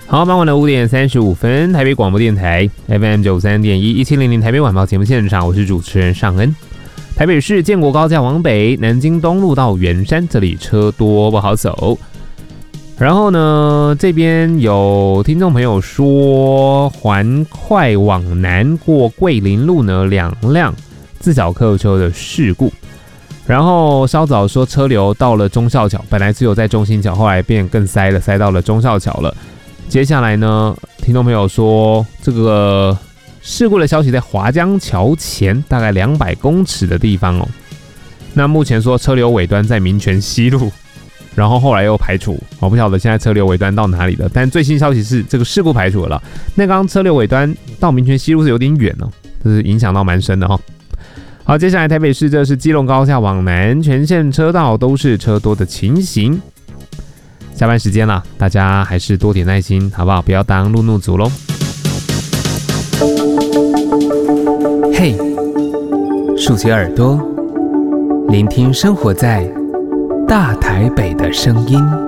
好，傍晚的5点35分，台北广播电台 FM 93.1 1700台北晚报节目现场，我是主持人尚恩。台北市建国高架往北，南京东路到圆山，这里车多不好走。然后呢，这边有听众朋友说，环快往南过桂林路呢，2辆自小客车的事故。然后稍早说车流到了忠孝桥，本来只有在中心桥，后来变更塞了，塞到了忠孝桥了。接下来呢，听众朋友说，这个事故的消息在华江桥前大概200公尺的地方哦。那目前说车流尾端在民权西路，然后后来又排除，我不晓得现在车流尾端到哪里了。但最新消息是这个事故排除了啦。那刚刚车流尾端到民权西路是有点远哦，这是影响到蛮深的哈。好，接下来台北市这是基隆高架往南，全线车道都是车多的情形。下班时间了，大家还是多点耐心，好不好？不要当路怒族喽。 嘿，竖起耳朵，聆听生活在大台北的声音。